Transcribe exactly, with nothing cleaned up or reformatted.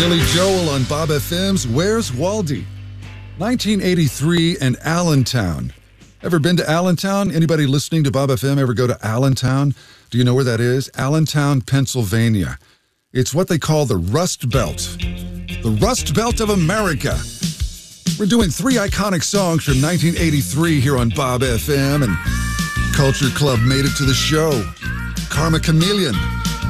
Billy Joel on Bob F M's Where's Waldy? nineteen eighty-three and Allentown. Ever been to Allentown? Anybody listening to Bob F M ever go to Allentown? Do you know where that is? Allentown, Pennsylvania. It's what they call the Rust Belt. The Rust Belt of America. We're doing three iconic songs from nineteen eighty-three here on Bob F M, and Culture Club made it to the show. Karma Chameleon,